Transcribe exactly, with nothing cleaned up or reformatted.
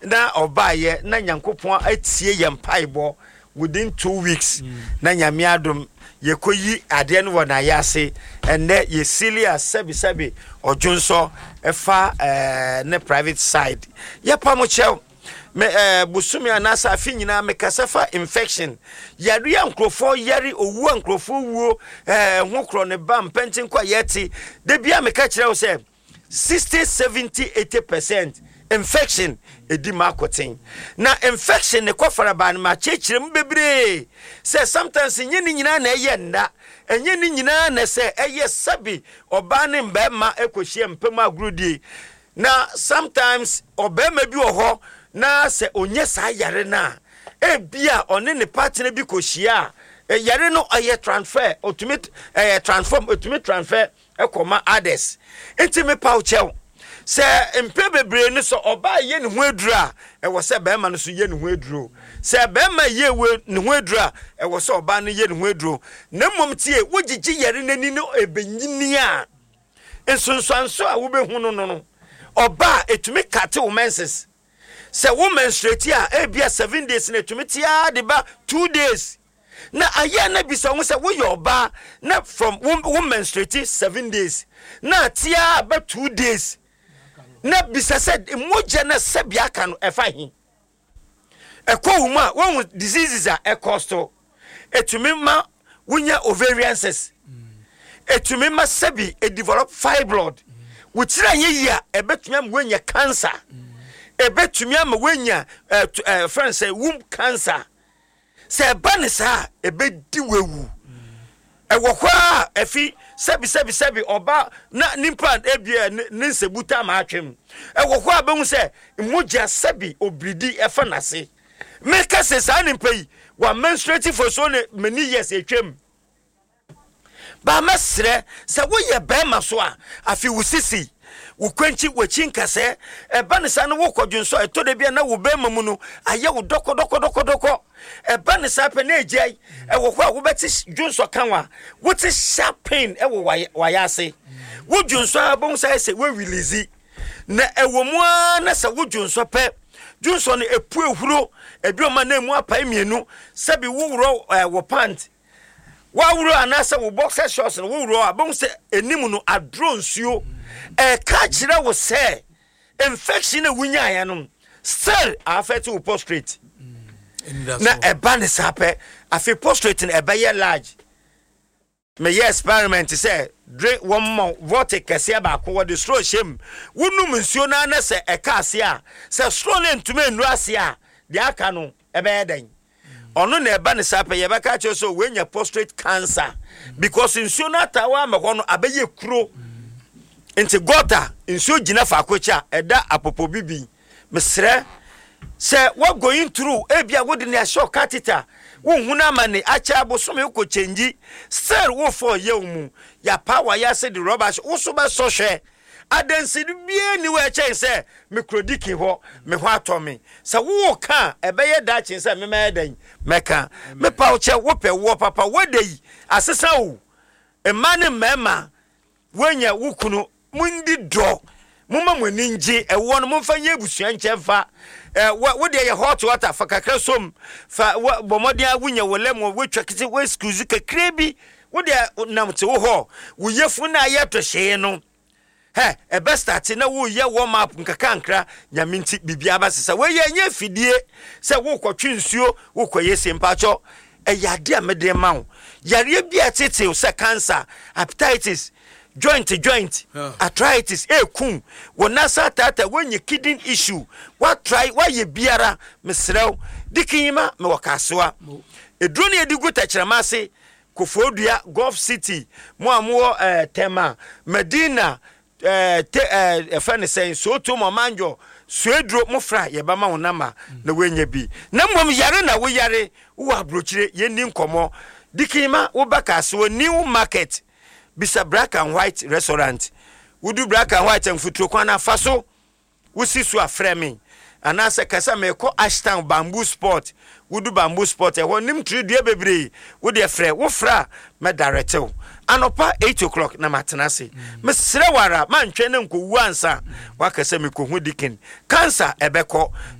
na obaye na Nyankopon atie ye mpaebɔ within two weeks mm. na nyame adom yekoyi ade no wona yase enne ye silia sebi sebi odwonso efa eh ne private side ye pamo chew me eh busumi anasa afi nyina me kasafa infection yare ankrofo yare owu ankrofo wuo eh ho kro ne bam pentin kwa yeti de bia me ka kire wo se sixty seventy eighty percent infection edi makotin na infection ne kofara ban ma chechire mbebre say sometimes nye ni nyina na eye nda enye ni nyina na say eye sabi oba ne mbema ekohie mpem agrudi na sometimes obema bi oho na se onye sa yare na e bia one ne partner bi kohia e yare no aye transfer ultimate eh transform ultimate transfer e koma others enti me pauchew se empe bebre ni so oba ye ne ho adura e wo se be ma no so ye ne ho aduro se be ma ye we ne ho adura e wo se oba no ye ne ho aduro na mom tie wo gigi yare nani no ebenyini a ensonsanso a wo be hu no no oba etumi kate wo menses se wo menstruate a e bia seven days na etumi tia de ba two days na aye na bi so wo se wo ye oba na from wo menstruate seven days na tia ba two days na bisa said moja na sebia aka no efa hi ekọ uma won diseases a ekosto etumi ma wunya ovarian cyst etumi ma sebi e develop fibroid wutira ye ya ebetumi am wanya cancer ebetumi am wanya friends say womb cancer se banisa ebedi wewu ewo kwa efi sebi sebi sebi oba na nimpa ebia ne nsebuta ma atwem ewo kwa be hu se moja sebi obridi efa nase make se sa nimpa yi wa menstruative for so many years etwem ba masre se wo ye ba ma so a afi wusisi wo kwanchi wachinka se e banisa no wo kwadwonso e to de bia na wo ba mamu no aye wo doko doko doko doko e banisa pe na ejai e wo kwa wo beti dwonso kanwa wo ti sharp pain e wo wayase wo dwonso abon sai se wo release na e wo mu na se wo dwonso pe dwonso no epu ehuro e bi o ma na mu apai mienu se bi wo wuro wo pant wa wuro anasa wo boxer shorts no wo wuro abon se enimu no adro nsuo e ka kire wo se infection e wunya ya no still affect wo prostate na e ba ne sape afi prostate e ba ye large me ye experiment say drink one more water kase ba ko wo de straw shem wonum nsuo na na se e ka ase a se straw na ntuma enu ase a de aka no e ba ye den ono na e ba ne sape ye ba ka che so wenya prostate cancer because nsuo na tawa me ho no abaye kuro enti gota nsuo gina fa akocha eda apopo bibi mesre se what going through ebia wo de ne shock catheter wo huna mane acha abosome ko change still wo for ye mu ya power ya se the rubbish wo so ba so hwe adansi bia ni we chen se microdiki ho me ho atomi se wo ka ebeye da chen se me me dan meka me pa wo che wo pe wo papa wo dei asesa wo e mane mema wanya wukunu mundi do mumma mwaninji e won mumfa ye busua nchefa eh wo de ye hot water fa kakra som fa bomodin awunya wolem wo twakiti wo excuse kakra bi wo de namte wo ho wo yefu na ye to hye no he e be start na wo ye warm up nkakankra nyaminti bibia ba sesa wo ye nya fidie se wo kwotwe nsuo wo koye sempacho e yade amede mawo yare bia tete se cancer hepatitis joint to joint yeah. Arthritis e kun wona satata wenye kidney issue what try why ye biara mesrew dikima me wakasoa eduro ne edigu tachramase Kofodua Gulf City mo amu eh, tema Medina eh te eh fane sen so to mo manjo suedro mo fra ye ba ma wonama na wenye bi na mom yare na wo yare wo abrochire ye ni nkomo dikima wo bakaso new market bisa black and white restaurant wudu black and white and futuro kwana faso wusi su afremi anase kasa me ko Ashtown bamboo sport wudu bamboo sport e ho nim tridua bebre wo de frɛ wo fra me director anopa eight o'clock na matenase me srɛ wara mantwe ne nko wu ansa wakasa me ko hu dikin cancer ebekɔ